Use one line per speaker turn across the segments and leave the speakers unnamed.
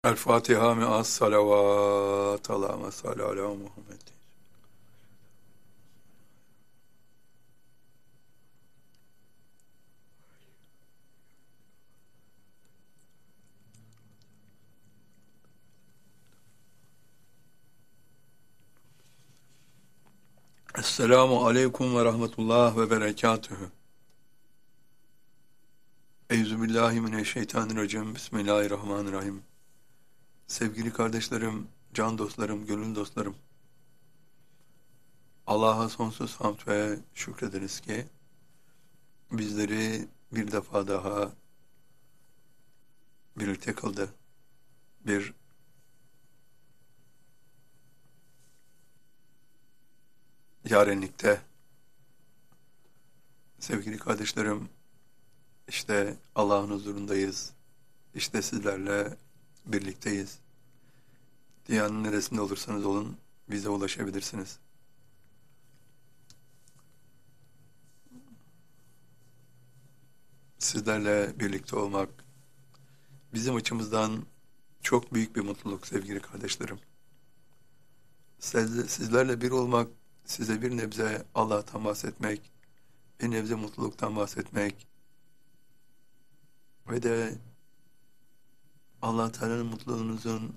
El Fatiha mi'as salavat. Allahümme salli ala Muhammed. Esselamu aleyküm ve rahmetullah ve berekatühü. Euzubillahimineşşeytanirracim. Bismillahirrahmanirrahim. Sevgili kardeşlerim, can dostlarım, gönül dostlarım. Allah'a sonsuz hamd ve şükrederiz ki bizleri bir defa daha birlikte kıldı. Bir yarenlikte. Sevgili kardeşlerim, işte Allah'ın huzurundayız. İşte sizlerle birlikteyiz. Dünyanın neresinde olursanız olun bize ulaşabilirsiniz. Sizlerle birlikte olmak bizim açımızdan çok büyük bir mutluluk sevgili kardeşlerim. Sizlerle bir olmak, size bir nebze Allah'tan bahsetmek, bir nebze mutluluktan bahsetmek ve de Allah Teala'nın mutluluğunuzun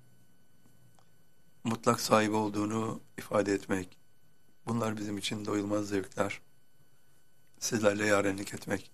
mutlak sahibi olduğunu ifade etmek. Bunlar bizim için doyulmaz zevkler. Sizlerle yarenlik etmek.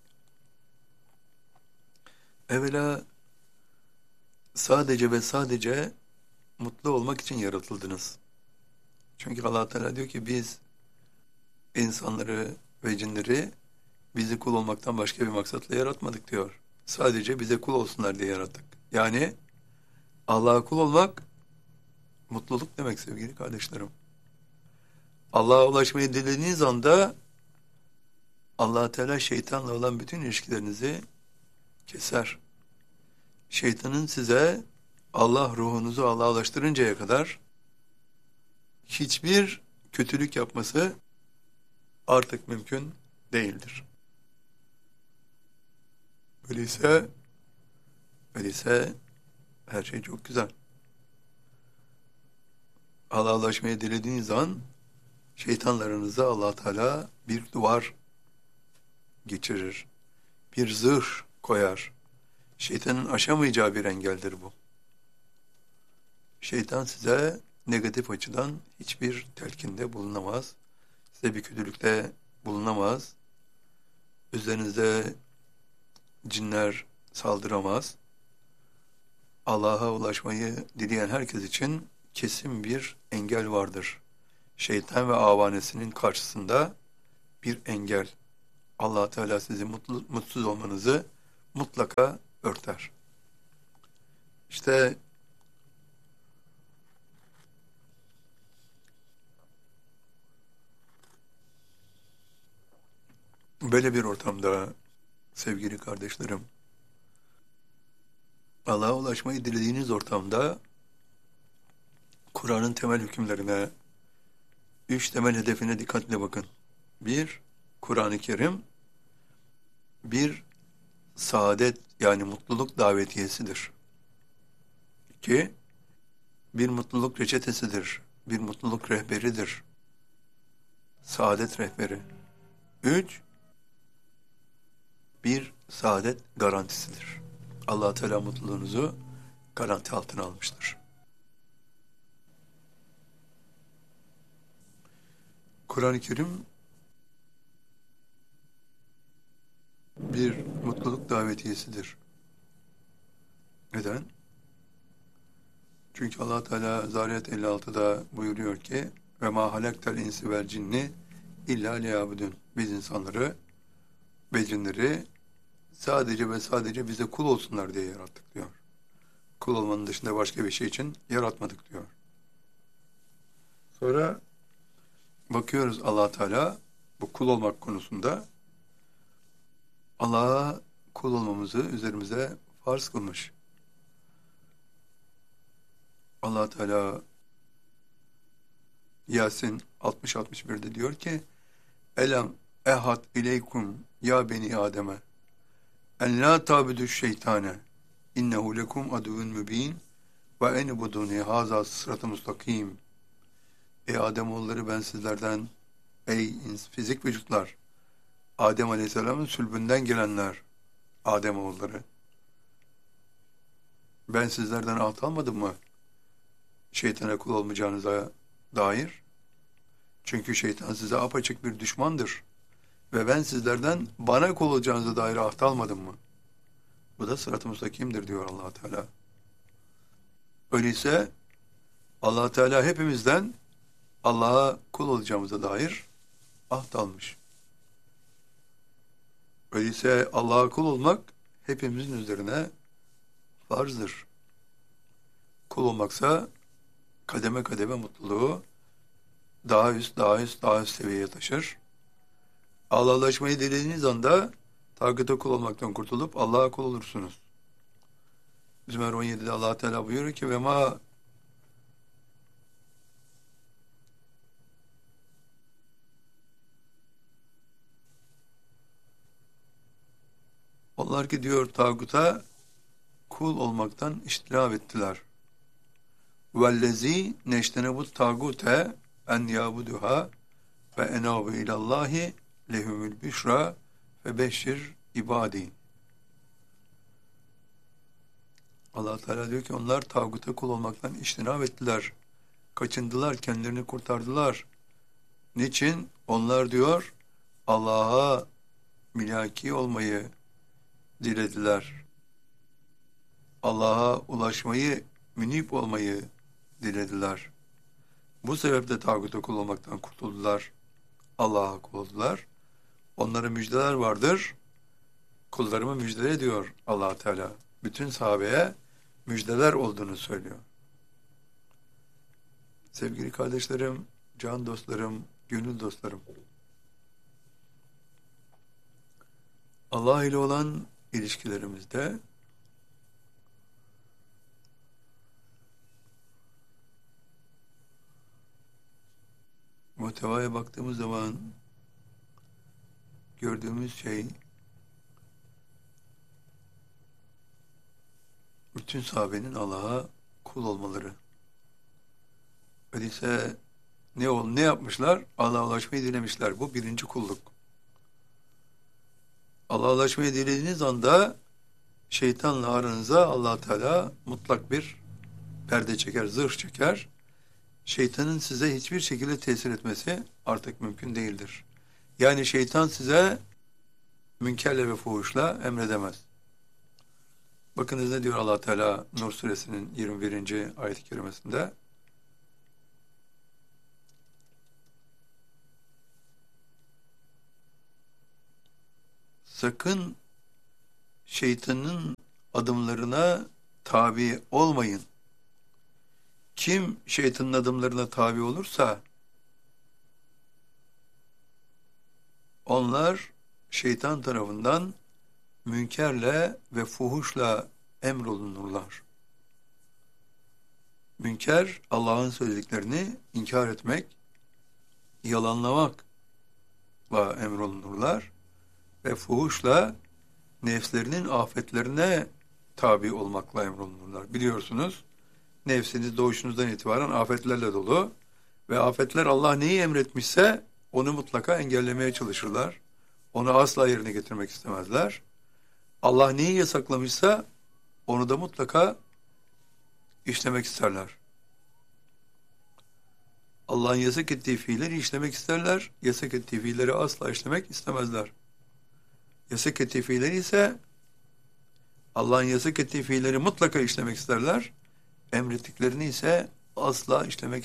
Evvela sadece ve sadece mutlu olmak için yaratıldınız. Çünkü Allah Teala diyor ki biz insanları ve cinleri bizi kul olmaktan başka bir maksatla yaratmadık diyor. Sadece bize kul olsunlar diye yarattık. Yani Allah'a kul olmak mutluluk demek sevgili kardeşlerim. Allah'a ulaşmayı dilediğiniz anda Allah Teala şeytanla olan bütün ilişkilerinizi keser. Şeytanın size Allah ruhunuzu Allah'a ulaştırıncaya kadar hiçbir kötülük yapması artık mümkün değildir. Öyleyse her şey çok güzel. Allah'a ulaşmayı dilediğiniz an şeytanlarınıza Allah Teala bir duvar geçirir. Bir zırh koyar. Şeytanın aşamayacağı bir engeldir bu. Şeytan size negatif açıdan hiçbir telkinde bulunamaz. Size bir kötülükte bulunamaz. Üzerinize cinler saldıramaz. Allah'a ulaşmayı dileyen herkes için kesin bir engel vardır. Şeytan ve avanesinin karşısında bir engel. Allah Teala sizi mutsuz olmanızı mutlaka örter. İşte böyle bir ortamda sevgili kardeşlerim, Allah'a ulaşmayı dilediğiniz ortamda Kur'an'ın temel hükümlerine, 3 temel hedefine dikkatle bakın. 1. Kur'an-ı Kerim bir saadet yani mutluluk davetiyesidir. 2. Bir mutluluk reçetesidir. Bir mutluluk rehberidir. Saadet rehberi. 3. Bir saadet garantisidir. Allah Teala mutluluğunuzu garanti altına almıştır. Kur'an-ı Kerim bir mutluluk davetiyesidir. Neden? Çünkü Allah Teala Zariyat 56'da buyuruyor ki ve ma halaktel insi vel cinni illa liyabudun. Biz insanları ve cinleri sadece ve sadece bize kul olsunlar diye yarattık diyor. Kul olmanın dışında başka bir şey için yaratmadık diyor. Sonra bakıyoruz Allah Teala bu kul olmak konusunda Allah'a kul olmamızı üzerimize farz kılmış. Allah Teala Yasin 60-61'de diyor ki Elem ehad ileykum ya beni Adem'e en la tabudü şeytane innehu lekum aduvun mübin ve enibuduni haza sırat-ı mustakim. Ey Ademoğulları, ben sizlerden, ey fizik vücutlar, Adem Aleyhisselam'ın sülbünden gelenler, Ademoğulları, ben sizlerden ahd almadım mı şeytana kul olmayacağınıza dair? Çünkü şeytan size apaçık bir düşmandır. Ve ben sizlerden bana kul olacağınıza dair ahd almadım mı? Bu da sırat-ı müstakimdir diyor Allah Teala. Öyleyse Allah Teala hepimizden Allah'a kul olacağımıza dair ahd almış. Öyleyse Allah'a kul olmak hepimizin üzerine farzdır. Kul olmaksa kademe kademe mutluluğu daha üst seviyeye taşır. Allah'laşmayı dilediğiniz anda tağuta kul olmaktan kurtulup Allah'a kul olursunuz. Zümer 17'de Allah Teala buyuruyor ki ve ma onlar ki diyor tağuta kul olmaktan iştilaf ettiler. Vellezî neştenebut tağute en yabuduha ve enabu ilallahi lehumül büşra ve beşir ibadi. Allah Teala diyor ki onlar tağuta kul olmaktan iştinab ettiler. Kaçındılar, kendilerini kurtardılar. Niçin? Onlar diyor Allah'a milaki olmayı dilediler. Allah'a ulaşmayı, münip olmayı dilediler. Bu sebeple tağuta kul olmaktan kurtuldular. Allah'a kul oldular. Onlara müjdeler vardır. Kullarımı müjdele diyor Allah Teala. Bütün sahabeye müjdeler olduğunu söylüyor. Sevgili kardeşlerim, can dostlarım, gönül dostlarım. Allah ile olan ilişkilerimizde muhtevaya baktığımız zaman gördüğümüz şey bütün sahabenin Allah'a kul olmaları. Öyleyse ne yapmışlar? Allah'a ulaşmayı dilemişler. Bu birinci kulluk. Allah'a ulaşmayı dilediğiniz anda şeytanla aranıza Allah Teala mutlak bir perde çeker, zırh çeker. Şeytanın size hiçbir şekilde tesir etmesi artık mümkün değildir. Yani şeytan size münkerle ve fuhuşla emredemez. Bakınız ne diyor Allah Teala Nur suresinin 21. ayet-i kerimesinde. Sakın şeytanın adımlarına tabi olmayın. Kim şeytanın adımlarına tabi olursa onlar şeytan tarafından münkerle ve fuhuşla emrolunurlar. Münker, Allah'ın söylediklerini inkar etmek, yalanlamakla emrolunurlar ve fuhuşla nefslerinin afetlerine tabi olmakla emrolunurlar. Biliyorsunuz, nefsiniz doğuşunuzdan itibaren afetlerle dolu ve afetler Allah neyi emretmişse onu mutlaka engellemeye çalışırlar. Onu asla yerine getirmek istemezler. Allah neyi yasaklamışsa onu da mutlaka işlemek isterler. Allah'ın yasak ettiği fiilleri işlemek isterler. Yasak ettiği fiilleri asla işlemek istemezler. Yasak ettiği fiilleri ise Allah'ın yasak ettiği fiilleri mutlaka işlemek isterler. Emrettiklerini ise asla işlemek